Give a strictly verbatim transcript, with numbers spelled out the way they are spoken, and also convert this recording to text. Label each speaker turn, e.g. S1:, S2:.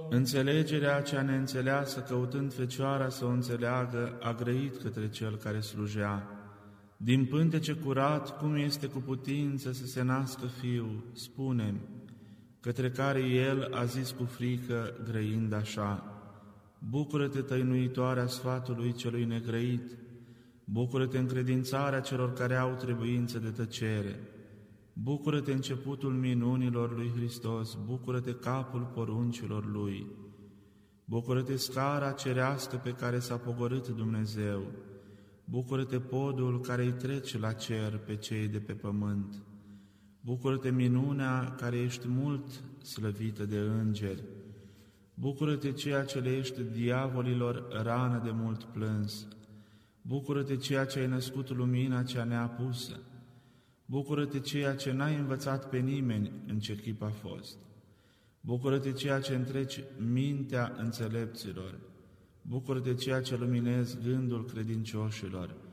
S1: înțelegerea cea neînțeleasă, căutând Fecioara să o înțeleagă, a grăit către cel care slujea. Din pântece curat, cum este cu putință să se nască Fiul, spune-mi, către care el a zis cu frică, grăind așa: bucură-te, tăinuitoarea sfatului celui negrăit, bucură-te încredințarea celor care au trebuință de tăcere, bucură-te începutul minunilor lui Hristos, bucură-te capul poruncilor lui, bucură-te scara cerească pe care s-a pogorât Dumnezeu, bucură-te podul care îi trece la cer pe cei de pe pământ, bucură-te minunea care ești mult slăvită de îngeri, bucură-te ceea ce le ești diavolilor rană de mult plâns, bucură-te ceea ce ai născut lumina cea neapusă, bucură-te ceea ce n-ai învățat pe nimeni în ce chip a fost, bucură-te ceea ce întreci mintea înțelepților, bucură-te ceea ce luminezi gândul credincioșilor,